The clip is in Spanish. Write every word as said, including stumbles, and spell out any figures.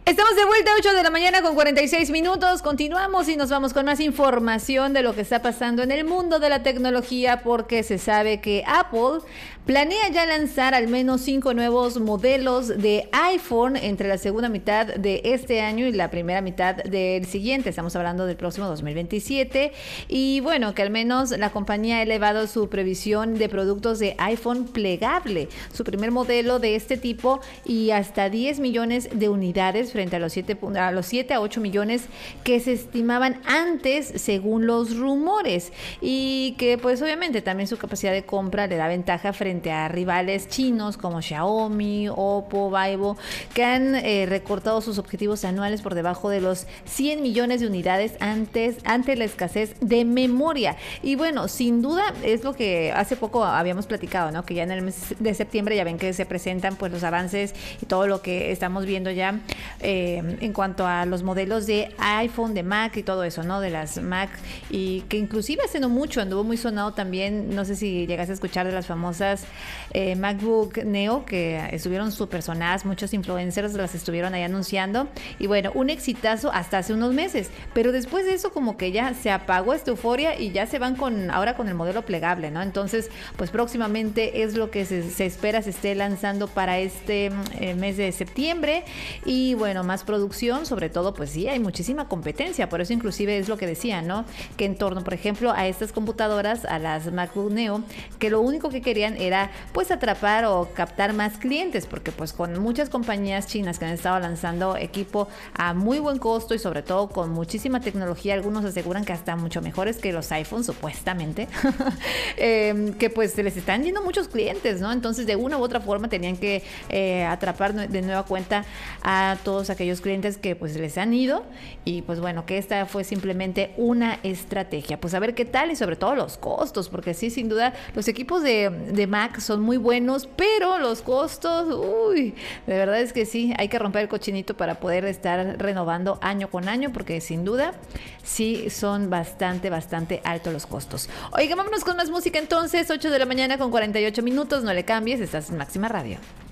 Estamos de vuelta, ocho de la mañana con cuarenta y seis minutos. Continuamos y nos vamos con más información de lo que está pasando en el mundo de la tecnología, porque se sabe que Apple planea ya lanzar al menos cinco nuevos modelos de iPhone entre la segunda mitad de este año y la primera mitad del siguiente. Estamos hablando del próximo dos mil veintisiete. Y bueno, que al menos la compañía ha elevado su previsión de productos de iPhone plegable, su primer modelo de este tipo, y hasta diez millones de unidades frente a los siete, a los siete a ocho millones que se estimaban antes según los rumores, y que pues obviamente también su capacidad de compra le da ventaja frente a rivales chinos como Xiaomi, Oppo, Vivo, que han eh, recortado sus objetivos anuales por debajo de los cien millones de unidades antes ante la escasez de memoria. Y bueno, sin duda es lo que hace poco habíamos platicado, ¿no? Que ya en el mes de septiembre ya ven que se presentan pues los avances y todo lo que estamos viendo ya Eh, en cuanto a los modelos de iPhone, de Mac y todo eso, ¿no? De las Mac, y que inclusive hace no mucho anduvo muy sonado también, no sé si llegaste a escuchar de las famosas eh, MacBook Neo, que estuvieron súper sonadas, muchos influencers las estuvieron ahí anunciando, y bueno, un exitazo hasta hace unos meses, pero después de eso como que ya se apagó esta euforia y ya se van con ahora con el modelo plegable, ¿no? Entonces, pues próximamente es lo que se, se espera se esté lanzando para este eh, mes de septiembre. Y bueno, más producción, sobre todo, pues sí, hay muchísima competencia, por eso inclusive es lo que decía, ¿no? Que en torno, por ejemplo, a estas computadoras, a las MacBook Neo, que lo único que querían era pues atrapar o captar más clientes, porque pues con muchas compañías chinas que han estado lanzando equipo a muy buen costo y sobre todo con muchísima tecnología, algunos aseguran que hasta mucho mejores que los iPhones, supuestamente, eh, que pues se les están yendo muchos clientes, ¿no? Entonces de una u otra forma tenían que eh, atrapar de nueva cuenta a todos aquellos clientes que pues les han ido, y pues bueno, que esta fue simplemente una estrategia. Pues a ver qué tal, y sobre todo los costos, porque sí, sin duda, los equipos de, de Mac son muy buenos, pero los costos, uy, de verdad es que sí, hay que romper el cochinito para poder estar renovando año con año, porque sin duda, sí son bastante, bastante altos los costos. Oiga, vámonos con más música entonces, ocho de la mañana con cuarenta y ocho minutos, no le cambies, estás en Máxima Radio.